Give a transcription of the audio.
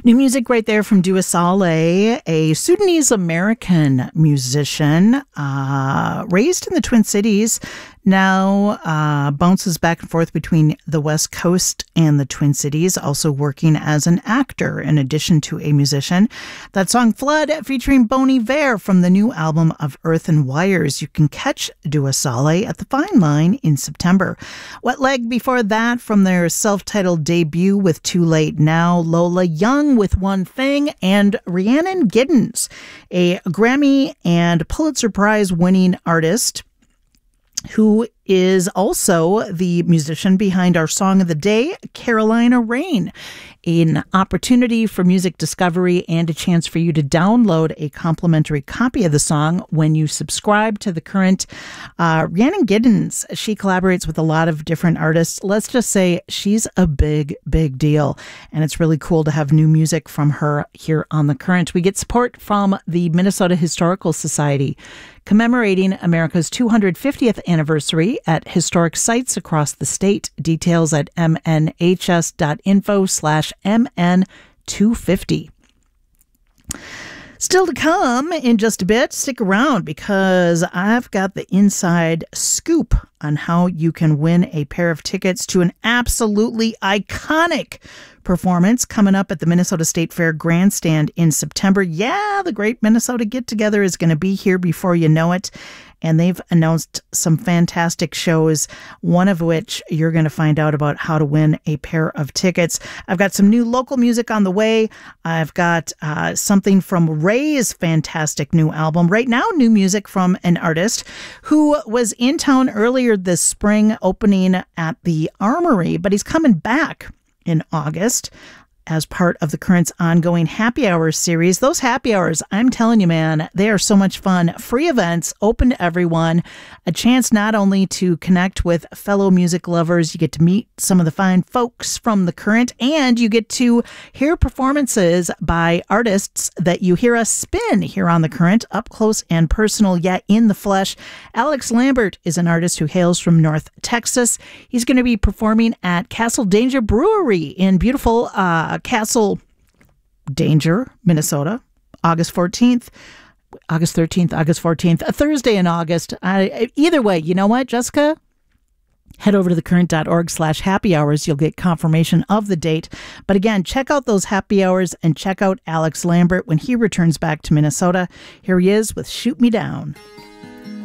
New music right there from Dua Saleh, a Sudanese-American musician raised in the Twin Cities, now bounces back and forth between the West Coast and the Twin Cities, also working as an actor in addition to a musician. That song Flood featuring Bon Iver from the new album of Earth and Wires. You can catch Dua Saleh at the Fine Line in September. Wet Leg before that from their self-titled debut with Too Late Now, Lola Young with One Thing, and Rhiannon Giddens, a Grammy and Pulitzer Prize winning artist who is also the musician behind our song of the day, Carolina Rain. An opportunity for music discovery and a chance for you to download a complimentary copy of the song when you subscribe to The Current. Rhiannon Giddens, she collaborates with a lot of different artists. Let's just say she's a big, big deal. And it's really cool to have new music from her here on The Current. We get support from the Minnesota Historical Society, commemorating America's 250th anniversary at historic sites across the state. Details at mnhs.info/MN250. Still to come in just a bit. Stick around because I've got the inside scoop on how you can win a pair of tickets to an absolutely iconic performance coming up at the Minnesota State Fair Grandstand in September. Yeah, the Great Minnesota Get Together is going to be here before you know it. And they've announced some fantastic shows, one of which you're going to find out about how to win a pair of tickets. I've got some new local music on the way. I've got something from Ray's fantastic new album. Right now, new music from an artist who was in town earlier this spring opening at the Armory, but he's coming back in August as part of the Current's ongoing Happy Hours series. Those happy hours, I'm telling you, man, they are so much fun. Free events, open to everyone. A chance not only to connect with fellow music lovers, you get to meet some of the fine folks from the Current, and you get to hear performances by artists that you hear us spin here on the Current, up close and personal, yet in the flesh. Alex Lambert is an artist who hails from North Texas. He's going to be performing at Castle Danger Brewery in beautiful Castle Danger, Minnesota, August 13th, a Thursday in August. Either way, you know what, Jessica? Head over to thecurrent.org/happy hours. You'll get confirmation of the date. But again, check out those happy hours and check out Alex Lambert when he returns back to Minnesota. Here he is with Shoot Me Down.